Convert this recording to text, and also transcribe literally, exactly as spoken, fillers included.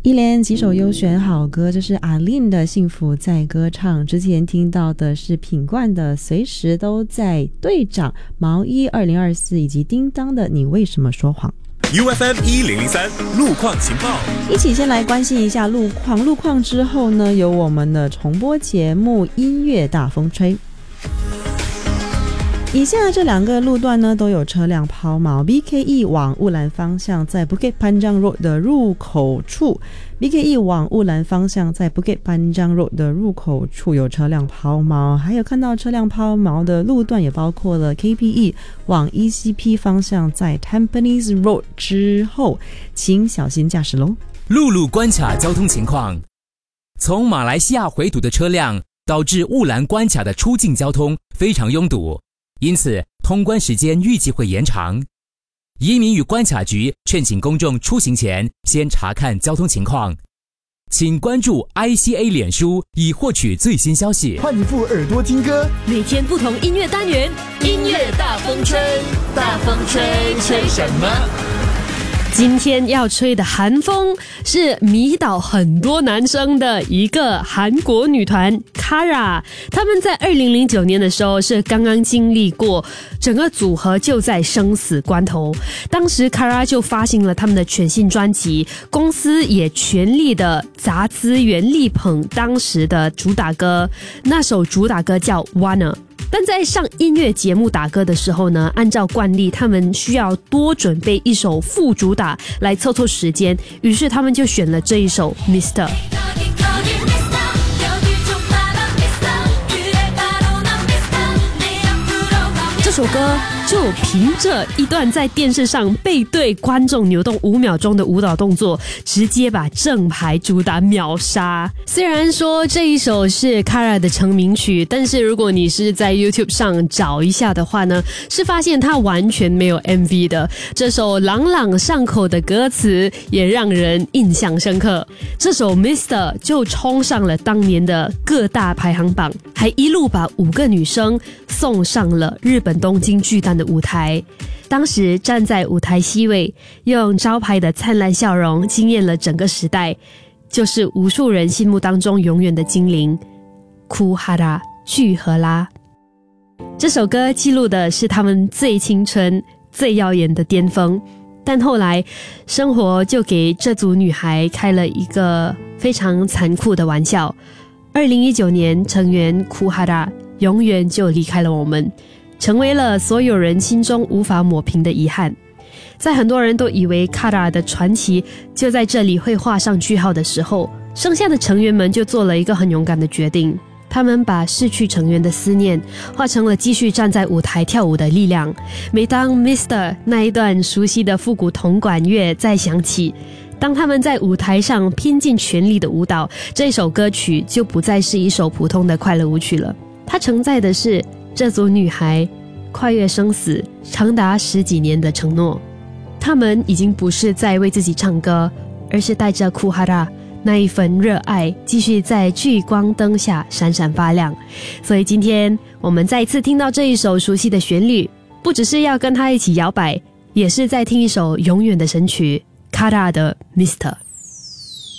一连几首优选好歌，这是阿令的幸福在歌唱。之前听到的是品冠的随时都在，队长毛衣二零二四以及叮当的你为什么说谎。 U F M 一零零三路况情报， 一起先来关心一下路况。路况之后呢，有我们的重播节目音乐大风吹。以下这两个路段呢都有车辆抛锚。 B K E 往雾兰方向在 Bukit Panjang Road 的入口处 B K E 往雾兰方向在 Bukit Panjang Road 的入口处有车辆抛锚。还有看到车辆抛锚的路段也包括了 K P E 往 E C P 方向在 Tampines Road 之后，请小心驾驶咯。 陆路关卡交通情况，从马来西亚回堵的车辆导致雾兰关卡的出境交通非常拥堵，因此通关时间预计会延长。移民与关卡局劝请公众出行前先查看交通情况。请关注 I C A 脸书以获取最新消息。 换一副耳朵听歌， 每天不同音乐单元，音乐大风吹，大风吹，吹什么？今天要吹的韩风是迷倒很多男生的一个韩国女团 Kara， 他们在二零零九年的时候是刚刚经历过整个组合就在生死关头，当时 Kara 就发行了他们的全新专辑，公司也全力的砸资源力捧当时的主打歌，那首主打歌叫 Wanna。但在上音乐节目打歌的时候呢，按照惯例他们需要多准备一首副主打来凑凑时间，于是他们就选了这一首 Mister。 这首歌就凭着一段在电视上背对观众扭动五秒钟的舞蹈动作，直接把正牌主打秒杀。虽然说这一首是 Kara 的成名曲，但是如果你是在 YouTube 上找一下的话呢，是发现它完全没有 M V 的。这首朗朗上口的歌词也让人印象深刻。这首 Mister 就冲上了当年的各大排行榜，还一路把五个女生送上了日本东京巨蛋的舞台。当时站在舞台 C 位，用招牌的灿烂笑容惊艳了整个时代，就是无数人心目当中永远的精灵库哈拉具荷拉。这首歌记录的是他们最青春最耀眼的巅峰，但后来生活就给这组女孩开了一个非常残酷的玩笑。二零一九年成员库哈拉永远就离开了我们，成为了所有人心中无法抹平的遗憾。在很多人都以为 Kara 的传奇就在这里会画上句号的时候，剩下的成员们就做了一个很勇敢的决定，他们把逝去成员的思念化成了继续站在舞台跳舞的力量。每当 Mister 那一段熟悉的复古铜管乐再响起，当他们在舞台上拼尽全力的舞蹈，这首歌曲就不再是一首普通的快乐舞曲了，它承载的是这组女孩跨越生死长达十几年的承诺。他们已经不是在为自己唱歌，而是带着库哈拉那一份热爱，继续在聚光灯下闪闪发亮。所以今天我们再一次听到这一首熟悉的旋律，不只是要跟他一起摇摆，也是在听一首永远的神曲 Kara 的 Mister。